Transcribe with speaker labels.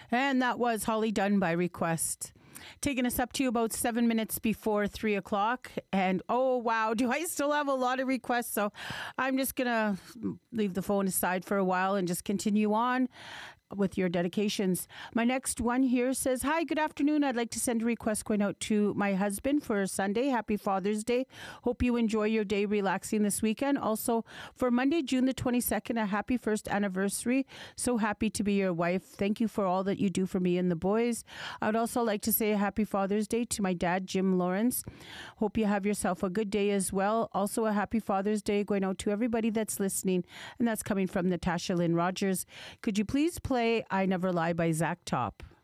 Speaker 1: And that was Holly Dunn by request. Taking us up to about 7 minutes before 3 o'clock. And oh, wow, do I still have a lot of requests? So I'm just going to leave the phone aside for a while and just continue on with your dedications. My next one here says, hi, good afternoon. I'd like to send a request going out to my husband for Sunday. Happy Father's Day. Hope you enjoy your day relaxing this weekend. Also, for Monday, June the 22nd, a happy first anniversary. So happy to be your wife. Thank you for all that you do for me and the boys. I would also like to say a happy Father's Day to my dad, Jim Lawrence. Hope you have yourself a good day as well. Also, a happy Father's Day going out to everybody that's listening. And that's coming from Natasha Lynn Rogers. Could you please play I Never Lie by Zach Top?